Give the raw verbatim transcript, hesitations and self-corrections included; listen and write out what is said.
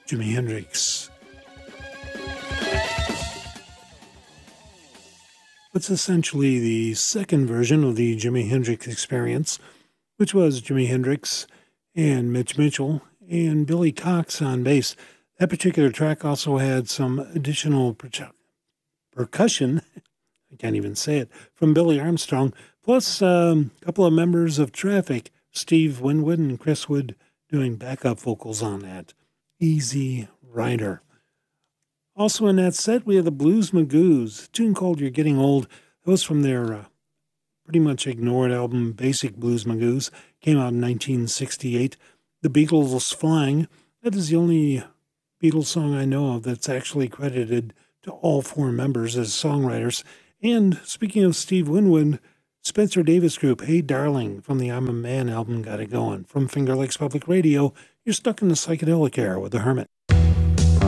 Jimi Hendrix. It's essentially the second version of the Jimi Hendrix Experience, which was Jimi Hendrix and Mitch Mitchell and Billy Cox on bass. That particular track also had some additional per- percussion, I can't even say it, from Billy Armstrong, plus um, a couple of members of Traffic, Steve Winwood and Chris Wood, doing backup vocals on that. Easy Rider. Also in that set, we have the Blues Magoos, a tune called You're Getting Old. That was from their uh, pretty much ignored album, Basic Blues Magoos. Came out in nineteen sixty-eight. The Beatles Flying. That is the only Beatles song I know of that's actually credited to all four members as songwriters. And speaking of Steve Winwood, Spencer Davis Group, Hey Darling, from the I'm a Man album, got it going. From Finger Lakes Public Radio, you're stuck in the psychedelic era with The Hermit.